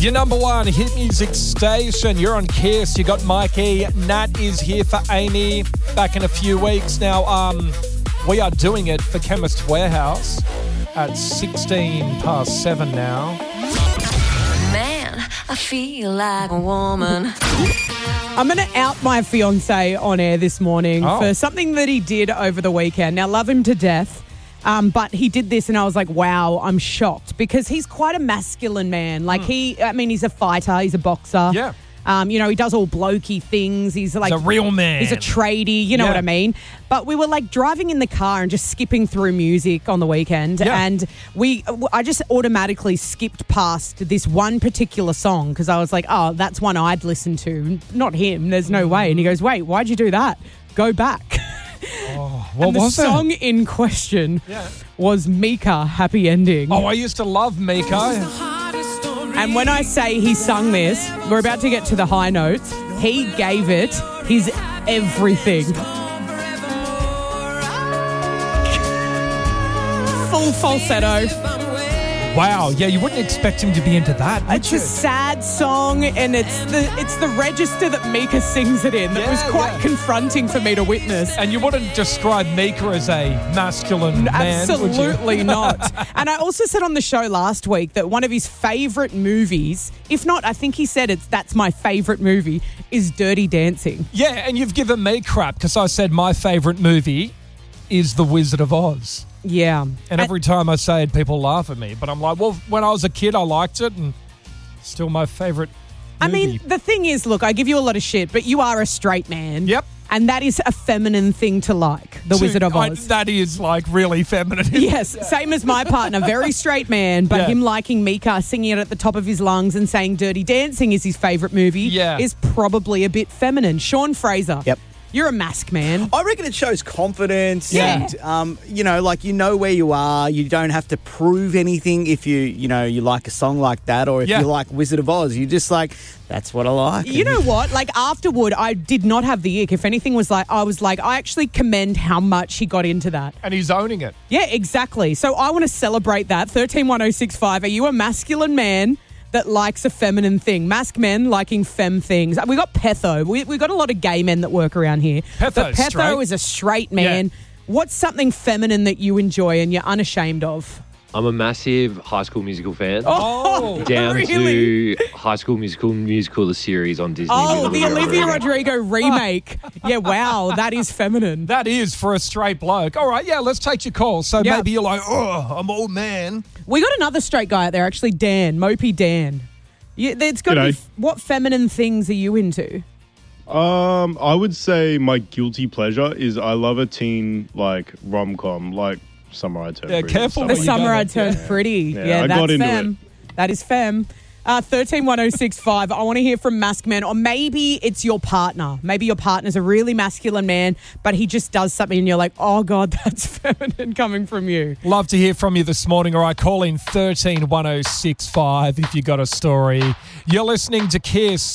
Your number one hit music station. You're on Kiss. You got Mikey. Nat is here for Amy. Back in a few weeks. Now, we are doing it for Chemist Warehouse at 7:16 now. Man, I feel like a woman. I'm going to out my fiance on air this morning for something that he did over the weekend. Now, love him to death. But he did this and I was like, wow, I'm shocked because he's quite a masculine man. Like he's a fighter, he's a boxer. Yeah. He does all blokey things. He's like a real man. He's a tradie, you know what I mean? But we were like driving in the car and just skipping through music on the weekend. And I just automatically skipped past this one particular song because I was like, oh, that's one I'd listen to. Not him. There's no way. And he goes, wait, why'd you do that? Go back. What was the song in question was Mika, Happy Ending. Oh, I used to love Mika. And when I say he sung this, we're about to get to the high notes. He gave it his everything. Full falsetto. Wow, yeah, you wouldn't expect him to be into that, would It's you? a sad song, and it's the register that Mika sings it in that was quite confronting for me to witness. And you wouldn't describe Mika as a masculine man, Absolutely would you? not. And I also said on the show last week that one of his favourite movies, if not, I think he said that's my favourite movie, is Dirty Dancing. Yeah, and you've given me crap because I said my favourite movie is The Wizard of Oz. Yeah. And every time I say it, people laugh at me. But I'm like, well, when I was a kid, I liked it, and still my favourite movie. I mean, the thing is, look, I give you a lot of shit, but you are a straight man. Yep. And that is a feminine thing to like, The Wizard of Oz. That is, like, really feminine. Yes, same as my partner, very straight man, but him liking Mika, singing it at the top of his lungs and saying Dirty Dancing is his favourite movie is probably a bit feminine. Sean Fraser. Yep. You're a mask man. I reckon it shows confidence Yeah. and, you know where you are. You don't have to prove anything if you like a song like that or if you like Wizard of Oz. You just like, that's what I like. You know what? Like afterward, I did not have the ick. If anything I was like, I actually commend how much he got into that. And he's owning it. Yeah, exactly. So I want to celebrate that. 131065. Are you a masculine man that likes a feminine thing? Mask men liking femme things. We got Petho. We got a lot of gay men that work around here. But Petho straight. is a straight man. Yeah. What's something feminine that you enjoy and you're unashamed of? I'm a massive High School Musical fan. Oh, down really? to High School Musical, the series on Disney. Oh, with the Olivia Rodrigo remake. Yeah, wow, that is feminine. That is for a straight bloke. All right, yeah, let's take your call. So maybe you're like, oh, I'm old man. We got another straight guy out there, actually, Dan, Mopey Dan. It's got to be, what feminine things are you into? I would say my guilty pleasure is I love a teen like rom-com, like Summer I Turned Pretty. Careful. The Summer I Turned Pretty. Yeah, I that's got into femme. That is femme. 131065. I want to hear from Mask Man, or maybe it's your partner. Maybe your partner's a really masculine man, but he just does something and you're like, oh God, that's feminine coming from you. Love to hear from you this morning. All right, call in 131065 if you got a story. You're listening to Kiss.